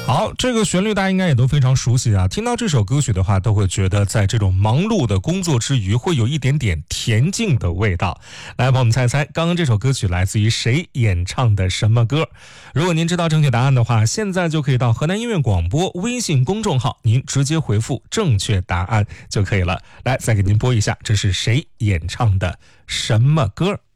好，这个旋律大家应该也都非常熟悉啊。听到这首歌曲的话，都会觉得在这种忙碌的工作之余，会有一点点恬静的味道。来，帮我们猜猜，刚刚这首歌曲来自于谁演唱的什么歌？如果您知道正确答案的话，现在就可以到河南音乐广播微信公众号，您直接回复正确答案就可以了。来，再给您播一下，这是谁演唱的什么歌？